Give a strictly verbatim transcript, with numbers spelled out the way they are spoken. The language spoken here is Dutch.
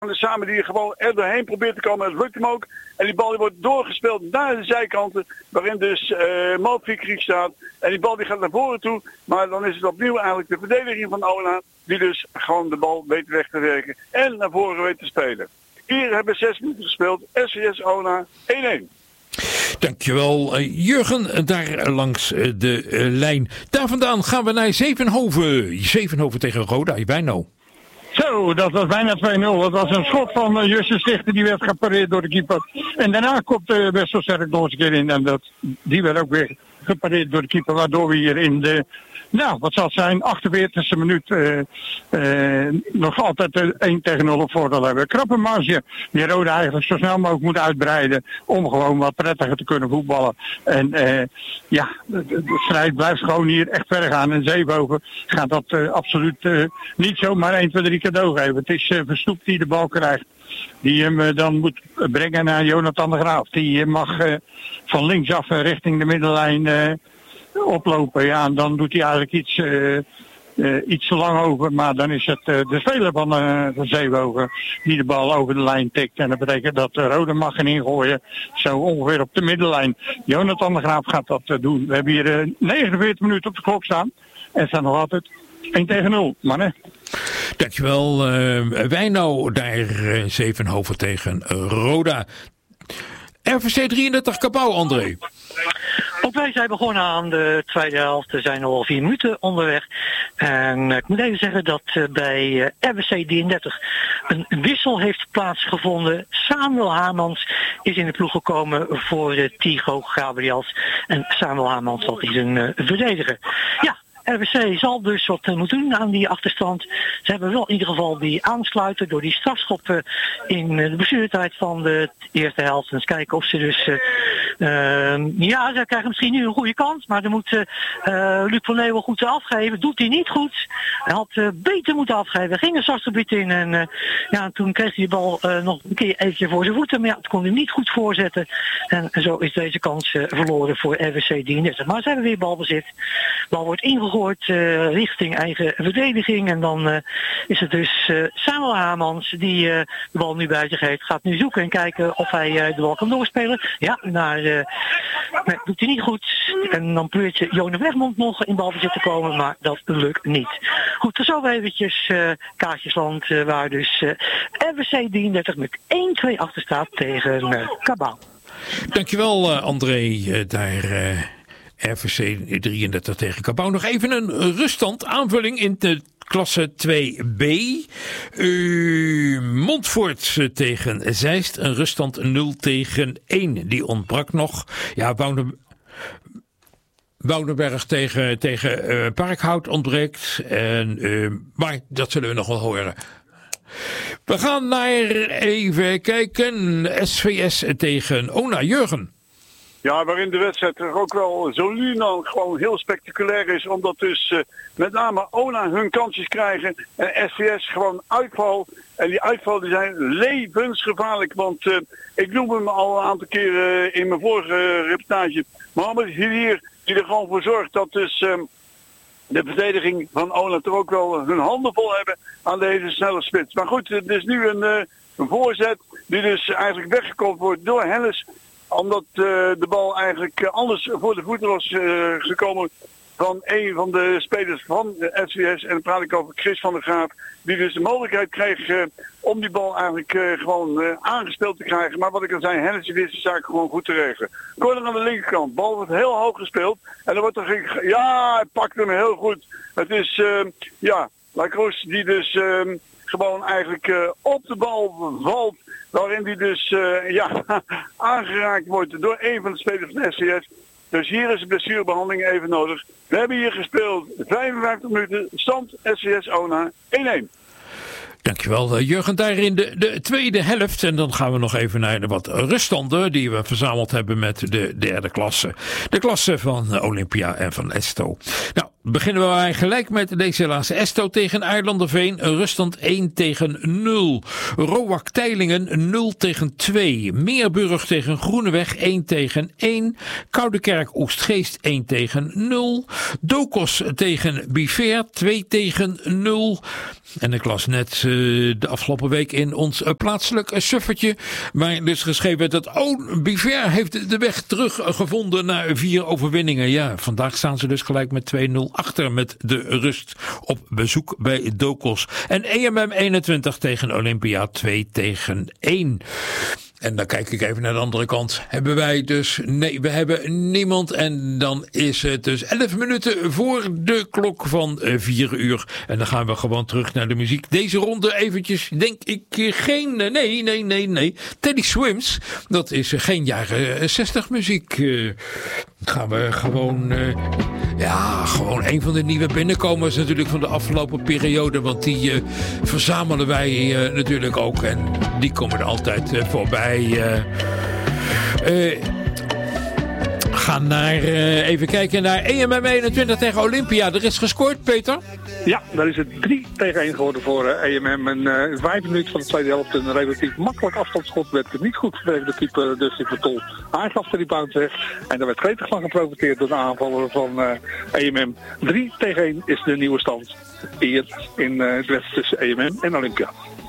samen die gewoon er doorheen probeert te komen. Dat lukt hem ook. En die bal die wordt doorgespeeld naar de zijkanten. Waarin dus uh, Malfi Kriek staat. En die bal die gaat naar voren toe. Maar dan is het opnieuw eigenlijk de verdediging van Ona. Die dus gewoon de bal weet weg te werken. En naar voren weet te spelen. Hier hebben zes minuten gespeeld. S V S Ona één-één. Dankjewel Jurgen, daar langs de lijn. Daar vandaan gaan we naar Zevenhoven. Zevenhoven tegen Roda, Wijnau. Zo, dat was bijna twee nul. Dat was een schot van uh, Justus Stichter, die werd gepareerd door de keeper. En daarna komt uh, Westersterk nog eens een keer in. En dat, die werd ook weer gepareerd door de keeper, waardoor we hier in de, nou, wat zal het zijn, achtenveertigste minuut uh, uh, nog altijd uh, één tegen nul op voordeel hebben. Krappe marge, die Roda eigenlijk zo snel mogelijk moet uitbreiden om gewoon wat prettiger te kunnen voetballen. En uh, ja, de, de strijd blijft gewoon hier echt verder gaan. En Zevenhoven gaat dat uh, absoluut uh, niet zomaar één, twee, drie cadeau geven. Het is uh, Verstoep die de bal krijgt. Die hem uh, dan moet brengen naar Jonathan de Graaf. Die uh, mag uh, van linksaf uh, richting de middenlijn uh, oplopen. Ja, en dan doet hij eigenlijk iets, uh, uh, iets te lang over. Maar dan is het uh, de speler van uh, de Zeewogen die de bal over de lijn tikt. En dat betekent dat de Rode mag gaan ingooien. Zo ongeveer op de middenlijn. Jonathan de Graaf gaat dat uh, doen. We hebben hier uh, negenenveertig minuten op de klok staan. En staan nog altijd één tegen nul, mannen. Dankjewel uh, Wijnau, daar uh, Zevenhoven tegen uh, Roda. R V C drieëndertig Cabau, André. Ook wij zijn begonnen aan de tweede helft. We zijn al vier minuten onderweg. En uh, ik moet even zeggen dat uh, bij uh, R V C drieëndertig een wissel heeft plaatsgevonden. Samuel Hamans is in de ploeg gekomen voor uh, Tigo Gabriels. En Samuel Hamans, dat is een uh, verdediger. Ja. R V C zal dus wat moeten doen aan die achterstand. Ze hebben wel in ieder geval die aansluiten door die strafschoppen in de blessuretijd van de eerste helft. En eens kijken of ze dus... Uh, uh, ja, ze krijgen misschien nu een goede kans. Maar dan moet uh, Luc van Leeuwen goed afgeven. Doet hij niet goed. Hij had uh, beter moeten afgeven. Hij ging een strafgebied in. En uh, ja, toen kreeg hij de bal uh, nog een keer eventjes voor zijn voeten. Maar ja, het kon hij niet goed voorzetten. En, en zo is deze kans uh, verloren voor R V C drieëndertig. Maar ze hebben weer balbezit. Bal wordt ingegooid. Gehoord, uh, richting eigen verdediging. En dan uh, is het dus uh, Samuel Hamans die uh, de bal nu bij zich heeft. Gaat nu zoeken en kijken of hij uh, de bal kan doorspelen. Ja, naar, uh, nee, doet hij niet goed. En dan probeert je Jone Wegmond nog in balbezit te komen, maar dat lukt niet. Goed, dan zo eventjes uh, Kaartjesland, uh, waar dus uh, R V C drieëndertig met één twee achter staat tegen uh, Cabau. Dankjewel uh, André, uh, daar... Uh... R V C drieëndertig tegen Cabau. Nog even een ruststand. Aanvulling in de klasse twee B. Uh, Montfort tegen Zeist. Een ruststand nul tegen één. Die ontbrak nog. Ja, Woude... Woudenberg tegen, tegen uh, Parkhout ontbreekt. En, uh, maar dat zullen we nog wel horen. We gaan naar even kijken. S V S tegen Ona. Jurgen. Ja, waarin de wedstrijd er ook wel zo nu dan gewoon heel spectaculair is. Omdat dus uh, met name Ona hun kansjes krijgen. En S V S gewoon uitval. En die uitval die zijn levensgevaarlijk. Want uh, ik noem hem al een aantal keren in mijn vorige reportage. Mohammed hier die er gewoon voor zorgt dat dus uh, de verdediging van Ona toch ook wel hun handen vol hebben aan deze snelle spits. Maar goed, het is nu een, uh, een voorzet die dus eigenlijk weggekomen wordt door Hennis. Omdat uh, de bal eigenlijk uh, anders voor de voeten was uh, gekomen van een van de spelers van de S V S. En dan praat ik over Chris van der Graaf. Die dus de mogelijkheid kreeg uh, om die bal eigenlijk uh, gewoon uh, aangespeeld te krijgen. Maar wat ik al zei, Hennis wist de zaak gewoon goed te regelen. Corner aan de linkerkant. Bal wordt heel hoog gespeeld. En dan wordt er... Ja, hij pakt hem heel goed. Het is, uh, ja, Lacroix die dus... Uh, gewoon eigenlijk uh, op de bal valt, waarin die dus uh, ja, aangeraakt wordt door een van de spelers van de S V S. Dus hier is de blessurebehandeling even nodig. We hebben hier gespeeld vijfenvijftig minuten, stand S V S Ona één-één. Dankjewel Jurgen, daar in de, de tweede helft. En dan gaan we nog even naar de wat ruststanden die we verzameld hebben met de derde klasse. De klasse van Olympia en van Esto. Nou, beginnen wij gelijk met deze laatste. Esto tegen Eilanderveen, ruststand één tegen nul. Roak Teylingen nul tegen twee. Meerburg tegen Groeneweg één tegen één. Koudekerk Oostgeest één tegen nul. Dokos tegen Biver twee tegen nul. En ik las net uh, de afgelopen week in ons uh, plaatselijk uh, suffertje, waar dus geschreven werd dat oh, Biver heeft de weg teruggevonden naar vier overwinningen. Ja, vandaag staan ze dus gelijk met twee nul achter met de rust op bezoek bij Dokos. En E M M eenentwintig tegen Olympia twee tegen één. En dan kijk ik even naar de andere kant. Hebben wij dus... Nee, we hebben niemand. En dan is het dus elf minuten voor de klok van vier uur. En dan gaan we gewoon terug naar de muziek. Deze ronde eventjes, denk ik, geen... Nee, nee, nee, nee. Teddy Swims, dat is geen jaren zestig muziek. Uh, gaan we gewoon... Uh, ja, gewoon een van de nieuwe binnenkomers natuurlijk van de afgelopen periode. Want die uh, verzamelen wij uh, natuurlijk ook. En die komen er altijd uh, voorbij. Uh, uh, gaan naar, uh, even kijken naar E M M eenentwintig tegen Olympia. Er is gescoord, Peter? Ja, daar is het drie tegen één geworden voor uh, E M M. En uh, vijf minuten van de tweede helft een relatief makkelijk afstandsschot werd niet goed verdedigd. De keeper Dustin Vertol. Hij gaf de rebound weg. En daar werd gretig van geprofiteerd door de aanvaller van uh, E M M. drie tegen één is de nieuwe stand hier in uh, het wedstrijd tussen E M M en Olympia.